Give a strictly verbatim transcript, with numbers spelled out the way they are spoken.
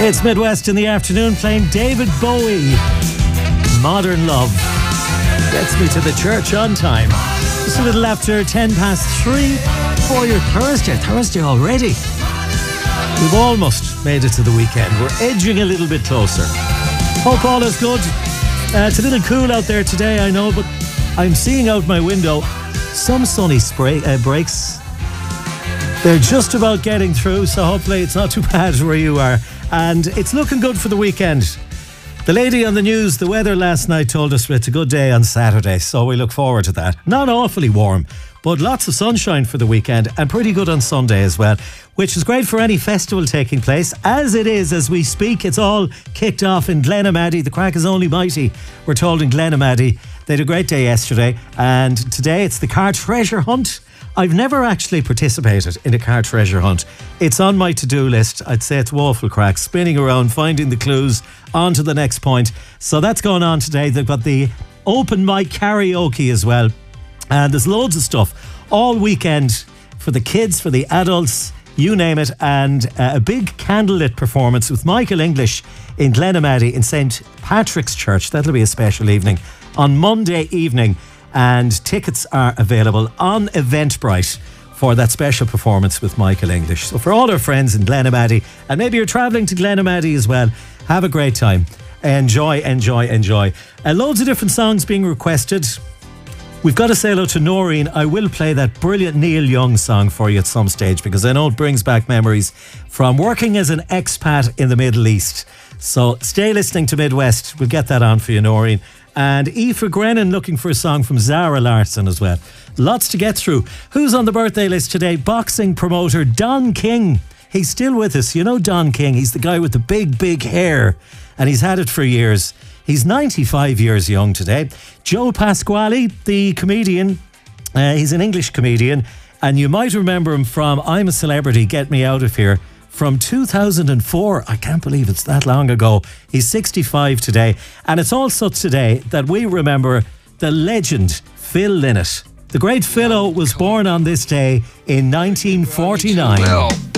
It's Midwest in the afternoon playing David Bowie. Modern Love gets me to the church on time. Just a little after ten past three for your Thursday. Thursday already. We've almost made it to the weekend. We're edging a little bit closer. Hope all is good. Uh, it's a little cool out there today, I know, but I'm seeing out my window some sunny spray, uh, breaks. They're just about getting through, so hopefully it's not too bad where you are. And it's looking good for the weekend. The lady on the news, the weather last night told us it's a good day on Saturday, so we look forward to that. Not awfully warm, but lots of sunshine for the weekend and pretty good on Sunday as well, which is great for any festival taking place. As it is, as we speak, it's all kicked off in Glenamaddy. The crack is only mighty, we're told, in Glenamaddy. They had a great day yesterday, and today it's the car treasure hunt. I've never actually participated in a car treasure hunt. It's on my to-do list. I'd say it's woeful crack, spinning around, finding the clues, on to the next point. So that's going on today. They've got the open mic karaoke as well. And there's loads of stuff all weekend for the kids, for the adults, you name it. And uh, a big candlelit performance with Michael English in Glenamaddy in Saint Patrick's Church. That'll be a special evening on Monday evening. And tickets are available on Eventbrite for that special performance with Michael English. So for all our friends in Glenamaddy, and maybe you're travelling to Glenamaddy as well, have a great time. Enjoy, enjoy, enjoy. Uh, loads of different songs being requested. We've got to say hello to Noreen. I will play that brilliant Neil Young song for you at some stage, because I know it brings back memories from working as an expat in the Middle East. So stay listening to Midwest. We'll get that on for you, Noreen. And Aoife Grennan looking for a song from Zara Larsson as well. Lots to get through. Who's on the birthday list today? Boxing promoter Don King. He's still with us. You know Don King. He's the guy with the big, big hair. And he's had it for years. He's ninety-five years young today. Joe Pasquale, the comedian. Uh, he's an English comedian. And you might remember him from I'm a Celebrity, Get Me Out of Here. From two thousand four, I can't believe it's that long ago. He's sixty-five today. And it's also today that we remember the legend, Phil Lynott. The great Philo was born on this day in nineteen forty-nine.